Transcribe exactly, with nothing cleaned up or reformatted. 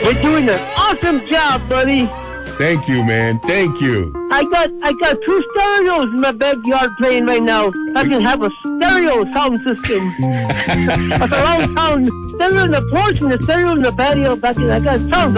You're doing an awesome job, buddy. Thank you, man. Thank you. I got I got two stereos in my backyard playing right now. I can have a stereo sound system. That's a long sound. Stereo in the porch and the stereo in the patio back in. I got sounds